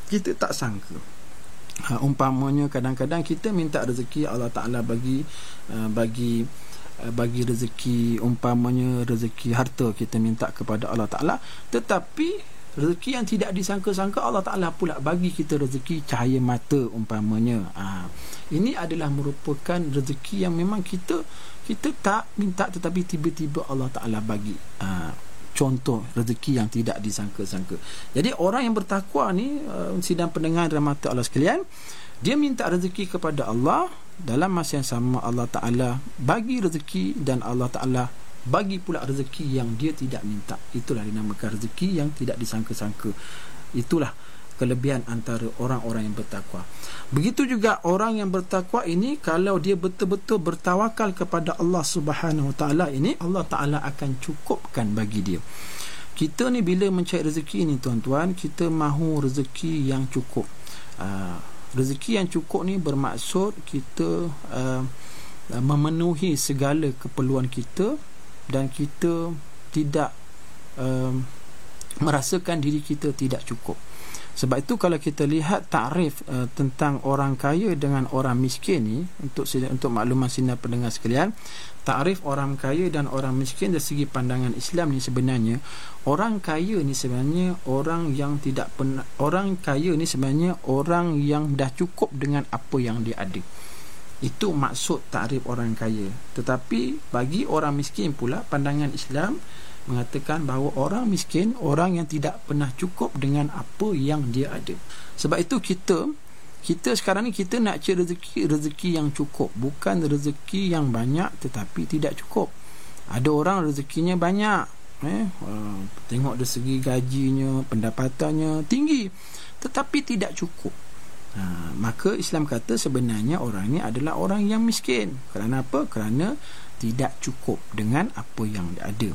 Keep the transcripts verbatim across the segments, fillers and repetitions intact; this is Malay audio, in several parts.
kita tak sangka. Ha, umpamanya kadang-kadang kita minta rezeki, Allah Ta'ala bagi uh, bagi uh, bagi rezeki, umpamanya rezeki harta, kita minta kepada Allah Ta'ala, tetapi rezeki yang tidak disangka-sangka Allah Ta'ala pula bagi kita rezeki cahaya mata umpamanya. Ha, ini adalah merupakan rezeki yang memang kita kita tak minta, tetapi tiba-tiba Allah Ta'ala bagi. Ha, contoh rezeki yang tidak disangka-sangka. Jadi orang yang bertakwa ni, uh, sidang pendengar rahmat Allah sekalian, dia minta rezeki kepada Allah, dalam masa yang sama Allah Ta'ala bagi rezeki, dan Allah Ta'ala bagi pula rezeki yang dia tidak minta. Itulah dinamakan rezeki yang tidak disangka-sangka. Itulah kelebihan antara orang-orang yang bertakwa. Begitu juga orang yang bertakwa ini, kalau dia betul-betul bertawakal kepada Allah Subhanahu Wa Taala ini, Allah Taala akan cukupkan bagi dia. Kita ni bila mencari rezeki ni tuan-tuan, kita mahu rezeki yang cukup. Uh, rezeki yang cukup ni bermaksud kita uh, memenuhi segala keperluan kita, dan kita tidak uh, merasakan diri kita tidak cukup. Sebab itu kalau kita lihat takrif uh, tentang orang kaya dengan orang miskin ni, untuk untuk makluman sidang pendengar sekalian, takrif orang kaya dan orang miskin dari segi pandangan Islam ni, sebenarnya orang kaya ni sebenarnya orang yang tidak pernah, orang kaya ni sebenarnya orang yang dah cukup dengan apa yang dia ada. Itu maksud takrif orang kaya. Tetapi bagi orang miskin pula, pandangan Islam mengatakan bahawa orang miskin orang yang tidak pernah cukup dengan apa yang dia ada. Sebab itu kita kita sekarang ni kita nak cari rezeki rezeki yang cukup, bukan rezeki yang banyak tetapi tidak cukup. Ada orang rezekinya banyak, eh uh, tengok dari segi gajinya, pendapatannya tinggi, tetapi tidak cukup. Ha, maka Islam kata sebenarnya orang ni adalah orang yang miskin. Kerana apa? Kerana tidak cukup dengan apa yang dia ada.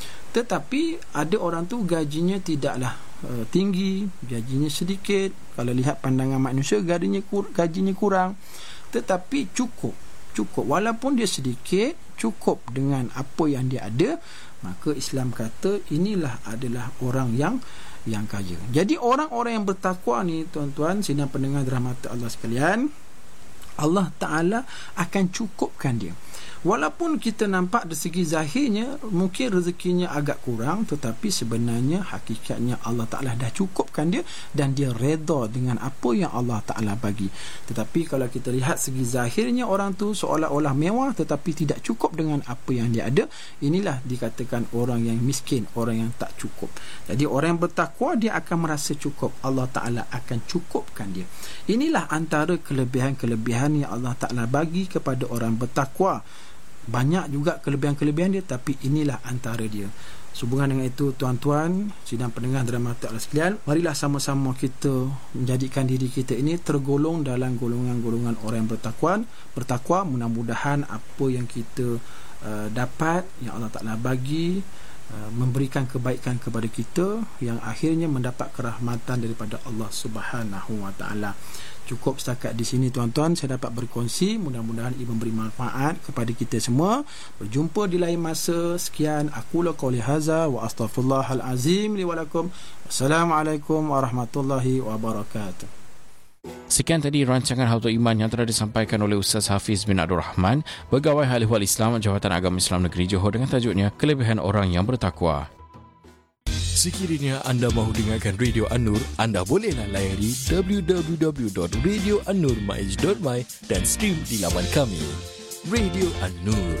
Tetapi ada orang tu gajinya tidaklah uh, tinggi, gajinya sedikit. Kalau lihat pandangan manusia, gajinya, kur, gajinya kurang, tetapi cukup. Cukup walaupun dia sedikit, cukup dengan apa yang dia ada. Maka Islam kata inilah adalah orang yang yang kaya. Jadi orang-orang yang bertakwa ni tuan-tuan, sidang pendengar rahmat Allah sekalian, Allah Ta'ala akan cukupkan dia. Walaupun kita nampak dari segi zahirnya mungkin rezekinya agak kurang, tetapi sebenarnya hakikatnya Allah Ta'ala dah cukupkan dia, dan dia redha dengan apa yang Allah Ta'ala bagi. Tetapi kalau kita lihat segi zahirnya, orang tu seolah-olah mewah tetapi tidak cukup dengan apa yang dia ada. Inilah dikatakan orang yang miskin, orang yang tak cukup. Jadi orang yang bertakwa, dia akan merasa cukup, Allah Ta'ala akan cukupkan dia. Inilah antara kelebihan-kelebihan yang Allah Ta'ala bagi kepada orang bertakwa. Banyak juga kelebihan-kelebihan dia, tapi inilah antara dia. Sehubungan dengan itu tuan-tuan, sidang pendengar dirahmati Allah sekalian, marilah sama-sama kita menjadikan diri kita ini tergolong dalam golongan-golongan orang yang bertakwa. Bertakwa, mudah-mudahan apa yang kita uh, dapat, yang Allah Ta'ala bagi, uh, memberikan kebaikan kepada kita, yang akhirnya mendapat kerahmatan daripada Allah Subhanahu Wa Ta'ala. Cukup setakat di sini tuan-tuan saya dapat berkongsi. Mudah-mudahan ia memberi manfaat kepada kita semua. Berjumpa di lain masa. Sekian, aqulu qouli hadza wa astaghfirullahal azim li wa lakum. Assalamualaikum warahmatullahi wabarakatuh. Sekian tadi rancangan Hautul Iman yang telah disampaikan oleh Ustaz Hafiz bin Abdul Rahman, Pegawai Hal Ehwal Islam Jabatan Agama Islam Negeri Johor, dengan tajuknya Kelebihan Orang yang Bertakwa. Sekiranya anda mahu dengarkan Radio An-Nur, anda bolehlah layari w w w dot radio an nur maiz dot my dan stream di laman kami. Radio An-Nur.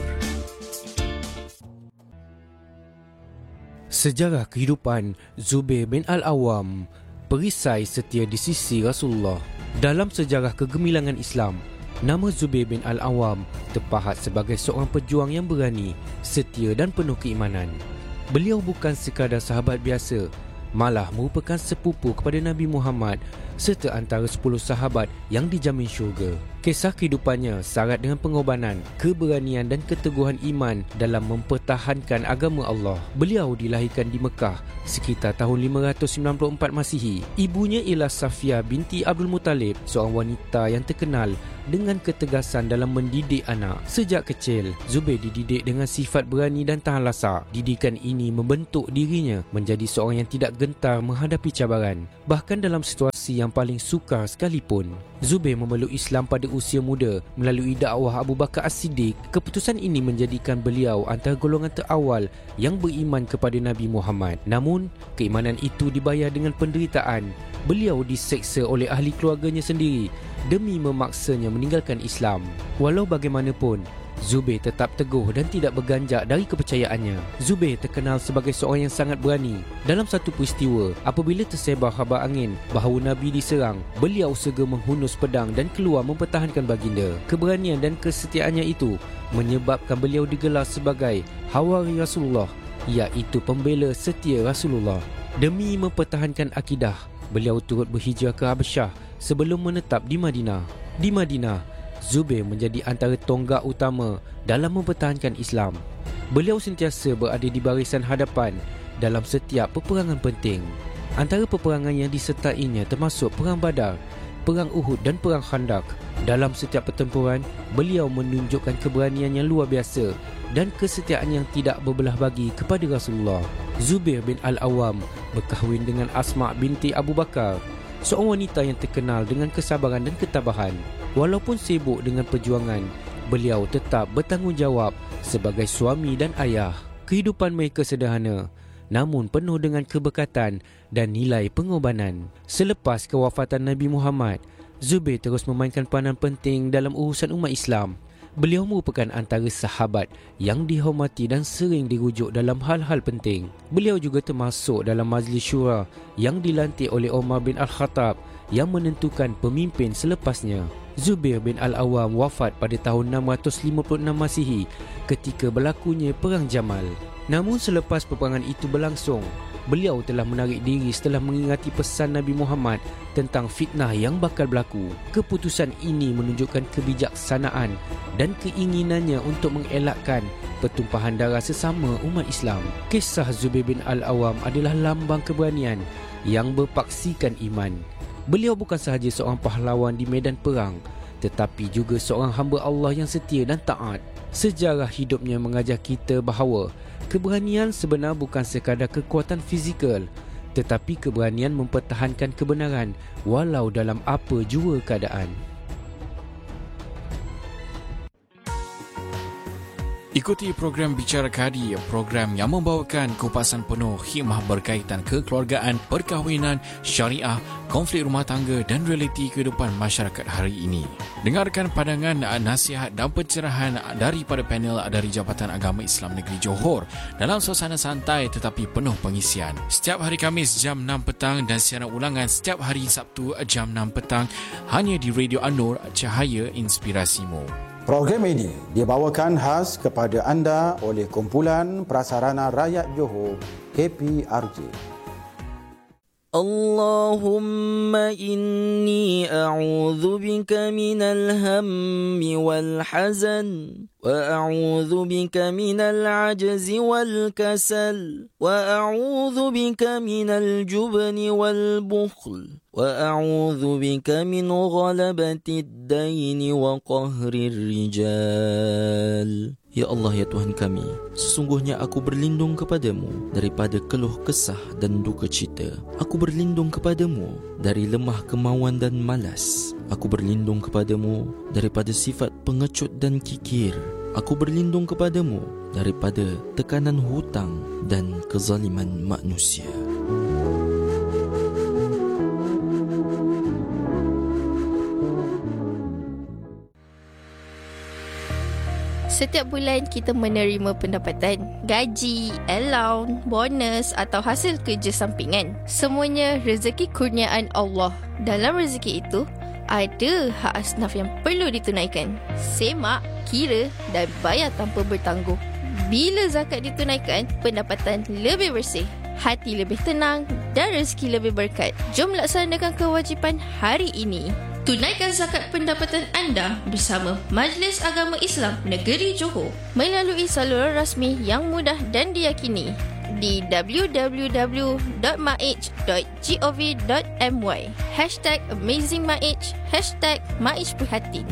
Sejarah kehidupan Zubair bin Al-Awwam, perisai setia di sisi Rasulullah. Dalam sejarah kegemilangan Islam, nama Zubair bin Al-Awwam terpahat sebagai seorang pejuang yang berani, setia dan penuh keimanan. Beliau bukan sekadar sahabat biasa, malah merupakan sepupu kepada Nabi Muhammad serta antara sepuluh sahabat yang dijamin syurga. Kisah kehidupannya syarat dengan pengorbanan, keberanian dan keteguhan iman dalam mempertahankan agama Allah. Beliau dilahirkan di Mekah sekitar tahun lima ratus sembilan puluh empat Masihi. Ibunya ialah Safiyah binti Abdul Muttalib, seorang wanita yang terkenal dengan ketegasan dalam mendidik anak. Sejak kecil, Zubair dididik dengan sifat berani dan tahan lasak. Didikan ini membentuk dirinya menjadi seorang yang tidak gentar menghadapi cabaran. Bahkan dalam situasi situasi yang paling sukar sekalipun. Zubair memeluk Islam pada usia muda melalui dakwah Abu Bakar As-Siddiq. Keputusan ini menjadikan beliau antara golongan terawal yang beriman kepada Nabi Muhammad. Namun, keimanan itu dibayar dengan penderitaan. Beliau diseksa oleh ahli keluarganya sendiri demi memaksanya meninggalkan Islam. Walau bagaimanapun, Zubair tetap teguh dan tidak berganjak dari kepercayaannya. Zubair terkenal sebagai seorang yang sangat berani. Dalam satu peristiwa, apabila tersebar khabar angin bahawa Nabi diserang, beliau segera menghunus pedang dan keluar mempertahankan baginda. Keberanian dan kesetiaannya itu menyebabkan beliau digelar sebagai Hawari Rasulullah, iaitu pembela setia Rasulullah. Demi mempertahankan akidah, beliau turut berhijrah ke Habasyah sebelum menetap di Madinah. Di Madinah, Zubair menjadi antara tonggak utama dalam mempertahankan Islam. Beliau sentiasa berada di barisan hadapan dalam setiap peperangan penting. Antara peperangan yang disertainya termasuk Perang Badar, Perang Uhud dan Perang Khandaq. Dalam setiap pertempuran, beliau menunjukkan keberanian yang luar biasa dan kesetiaan yang tidak berbelah bagi kepada Rasulullah. Zubair bin Al-Awwam berkahwin dengan Asma binti Abu Bakar, seorang wanita yang terkenal dengan kesabaran dan ketabahan. Walaupun sibuk dengan perjuangan, beliau tetap bertanggungjawab sebagai suami dan ayah. Kehidupan mereka sederhana, namun penuh dengan keberkatan dan nilai pengorbanan. Selepas kewafatan Nabi Muhammad, Zubair terus memainkan peranan penting dalam urusan umat Islam. Beliau merupakan antara sahabat yang dihormati dan sering dirujuk dalam hal-hal penting. Beliau juga termasuk dalam majlis syura yang dilantik oleh Umar bin Al-Khattab yang menentukan pemimpin selepasnya. Zubair bin Al-Awwam wafat pada tahun enam ratus lima puluh enam Masihi ketika berlakunya Perang Jamal. Namun selepas peperangan itu berlangsung, beliau telah menarik diri setelah mengingati pesan Nabi Muhammad tentang fitnah yang bakal berlaku. Keputusan ini menunjukkan kebijaksanaan dan keinginannya untuk mengelakkan pertumpahan darah sesama umat Islam. Kisah Zubair bin Al-Awwam adalah lambang keberanian yang berpaksikan iman. Beliau bukan sahaja seorang pahlawan di medan perang, tetapi juga seorang hamba Allah yang setia dan taat. Sejarah hidupnya mengajar kita bahawa keberanian sebenar bukan sekadar kekuatan fizikal, tetapi keberanian mempertahankan kebenaran walau dalam apa jua keadaan. Ikuti program Bicara Kadi, program yang membawakan kupasan penuh hikmah berkaitan kekeluargaan, perkahwinan, syariah, konflik rumah tangga dan realiti kehidupan masyarakat hari ini. Dengarkan pandangan, nasihat dan pencerahan daripada panel dari Jabatan Agama Islam Negeri Johor dalam suasana santai tetapi penuh pengisian. Setiap hari Khamis jam enam petang dan siaran ulangan setiap hari Sabtu jam enam petang hanya di Radio An-Nur, Cahaya Inspirasimu. Program ini dibawakan khas kepada anda oleh Kumpulan Prasarana Rakyat Johor, K P R J. اللهم إني أعوذ بك من الهم والحزن وأعوذ بك من العجز والكسل وأعوذ بك من الجبن والبخل وأعوذ بك من غلبة الدين وقهر الرجال. Ya Allah, ya Tuhan kami, sesungguhnya aku berlindung kepadamu daripada keluh kesah dan duka cita. Aku berlindung kepadamu dari lemah kemauan dan malas. Aku berlindung kepadamu daripada sifat pengecut dan kikir. Aku berlindung kepadamu daripada tekanan hutang dan kezaliman manusia. Setiap bulan kita menerima pendapatan, gaji, allowance, bonus atau hasil kerja sampingan. Semuanya rezeki kurniaan Allah. Dalam rezeki itu, ada hak asnaf yang perlu ditunaikan. Semak, kira dan bayar tanpa bertangguh. Bila zakat ditunaikan, pendapatan lebih bersih, hati lebih tenang dan rezeki lebih berkat. Jom laksanakan kewajipan hari ini. Tunaikan zakat pendapatan anda bersama Majlis Agama Islam Negeri Johor melalui saluran rasmi yang mudah dan diyakini di w w w dot maij dot gov dot my, hashtag AmazingMaij, hashtag Maij Prihatin.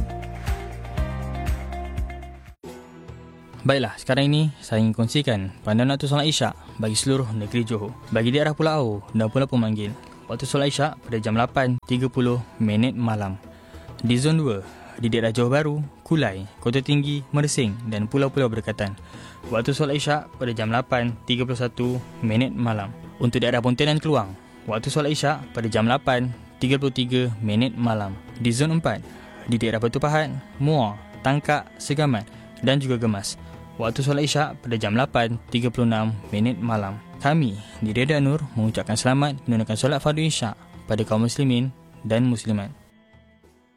Baiklah, sekarang ini saya ingin kongsikan pandangan waktu solat Isyak bagi seluruh negeri Johor. Bagi daerah Pulau dan pula pemanggil, waktu solat Isyak pada jam lapan tiga puluh minit malam. Di Zon dua, di daerah Johor Bahru, Kulai, Kota Tinggi, Mersing dan Pulau-Pulau Berdekatan, waktu solat Isyak pada jam lapan tiga puluh satu minit malam. Untuk daerah Pontianan Keluang, waktu solat Isyak pada jam lapan tiga puluh tiga minit malam. Di Zon empat, di daerah Batu Pahat, Muar, Tangkak, Segamat dan juga Gemas, waktu solat Isyak pada jam lapan tiga puluh enam minit malam. Kami di Radio An-Nur mengucapkan selamat menunaikan solat fardu Isyak pada kaum muslimin dan muslimat.